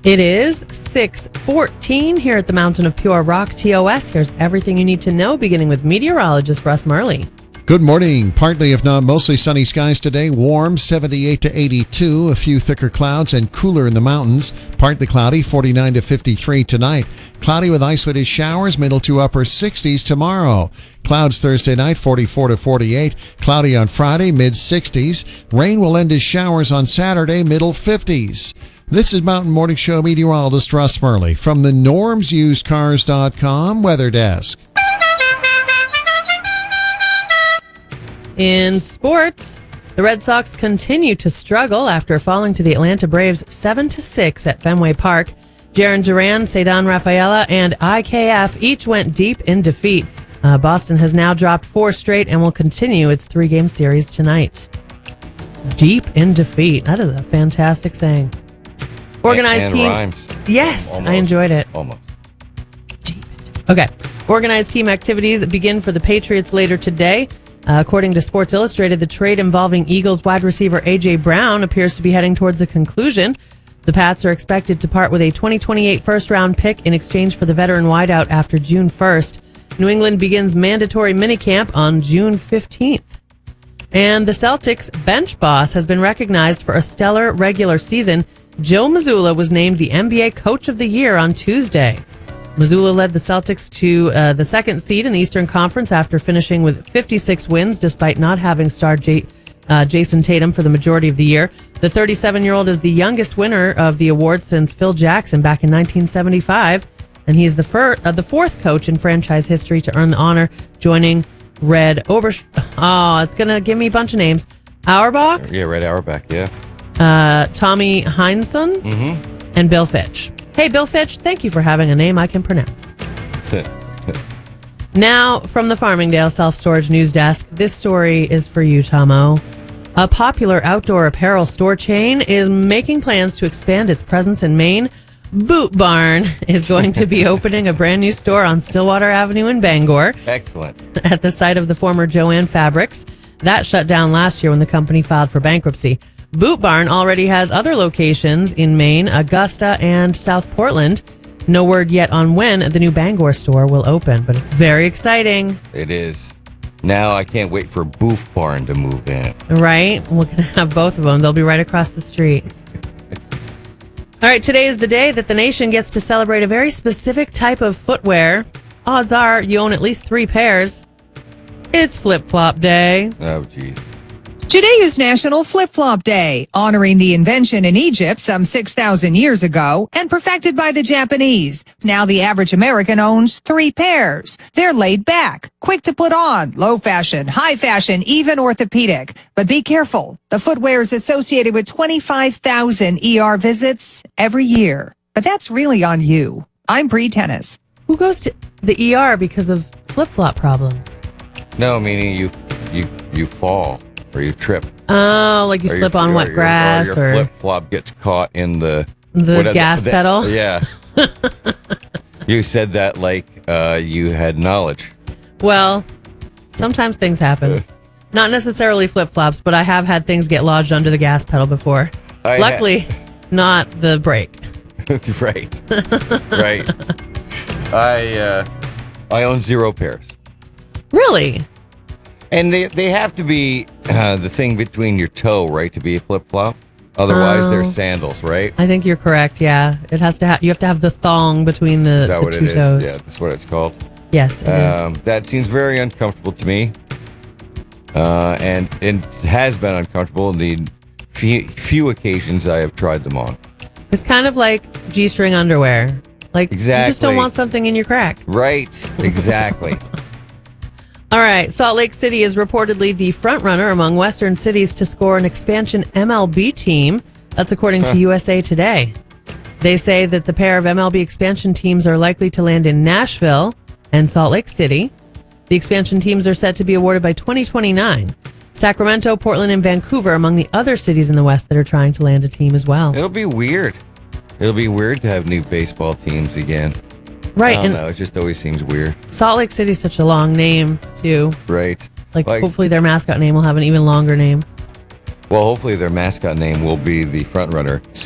It is 6:14 here at the Mountain of Pure Rock, TOS. Here's everything you need to know, beginning with meteorologist Russ Murley. Good morning. Partly, if not mostly sunny skies today. Warm, 78 to 82. A few thicker clouds and cooler in the mountains. Partly cloudy, 49 to 53 tonight. Cloudy with isolated showers, middle to upper 60s tomorrow. Clouds Thursday night, 44 to 48. Cloudy on Friday, mid 60s. Rain will end as showers on Saturday, middle 50s. This is Mountain Morning Show meteorologist Russ Murley from the NormsUsedCars.com Weather Desk. In sports, the Red Sox continue to struggle after falling to the Atlanta Braves 7-6 at Fenway Park. Jarren Duran, Ceddanne Rafaela, and IKF each went deep in defeat. Boston has now dropped 4 straight and will continue its 3-game series tonight. Deep in defeat. That is a fantastic saying. Organized and team. Rhymes. Yes, Almost. I enjoyed it. Almost. Deep in defeat. Okay. Organized team activities begin for the Patriots later today. According to Sports Illustrated, the trade involving Eagles wide receiver A.J. Brown appears to be heading towards a conclusion. The Pats are expected to part with a 2028 first-round pick in exchange for the veteran wideout after June 1st. New England begins mandatory minicamp on June 15th. And the Celtics bench boss has been recognized for a stellar regular season. Joe Mazzulla was named the NBA Coach of the Year on Tuesday. Mazzulla led the Celtics to the second seed in the Eastern Conference after finishing with 56 wins, despite not having star Jason Tatum for the majority of the year. The 37-year-old is the youngest winner of the award since Phil Jackson back in 1975, and he is the fourth coach in franchise history to earn the honor, joining Red it's going to give me a bunch of names. Auerbach? Yeah, Red Auerbach, yeah. Tommy Heinsohn, and Bill Fitch. Hey, Bill Fitch, thank you for having a name I can pronounce. Now, from the Farmingdale Self-Storage News Desk, this story is for you, Tomo. A popular outdoor apparel store chain is making plans to expand its presence in Maine. Boot Barn is going to be opening a brand new store on Stillwater Avenue in Bangor. Excellent. At the site of the former Joanne Fabrics. That shut down last year when the company filed for bankruptcy. Boot Barn already has other locations in Maine, Augusta, and South Portland. No word yet on when the new Bangor store will open, but it's very exciting. It is. Now I can't wait for Boof Barn to move in. Right? We're going to have both of them. They'll be right across the street. All right, today is the day that the nation gets to celebrate a very specific type of footwear. Odds are you own at least 3 pairs. It's Flip-Flop Day. Oh, geez. Today is National Flip-Flop Day, honoring the invention in Egypt some 6,000 years ago and perfected by the Japanese. Now the average American owns 3 pairs. They're laid back, quick to put on, low fashion, high fashion, even orthopedic. But be careful. The footwear is associated with 25,000 ER visits every year. But that's really on you. I'm Bree Tennis. Who goes to the ER because of flip-flop problems? No, meaning you fall. Or you trip. Oh, like you slip on wet grass, or your flip-flop gets caught in the gas pedal? Yeah. You said that like you had knowledge. Well, sometimes things happen. Not necessarily flip-flops, but I have had things get lodged under the gas pedal before. Luckily, not the brake. Right. Right. I own 0 pairs. Really? And they have to be the thing between your toe, right, to be a flip-flop? Otherwise, they're sandals, right? I think you're correct, yeah. It has to you have to have the thong between the, is that what two it is? toes. Yeah, that's what it's called. Yes, it is. That seems very uncomfortable to me. And it has been uncomfortable in the few occasions I have tried them on. It's kind of like G-string underwear. Like, exactly. You just don't want something in your crack. Right, exactly. All right, Salt Lake City is reportedly the front runner among Western cities to score an expansion MLB team. That's according to USA Today. They say that the pair of MLB expansion teams are likely to land in Nashville and Salt Lake City. The expansion teams are set to be awarded by 2029. Sacramento, Portland, and Vancouver among the other cities in the West that are trying to land a team as well. It'll be weird. It'll be weird to have new baseball teams again. Right. I don't know. It just always seems weird. Salt Lake City's such a long name, too. Right. Like hopefully their mascot name will have an even longer name. Well, hopefully their mascot name will be the front runner,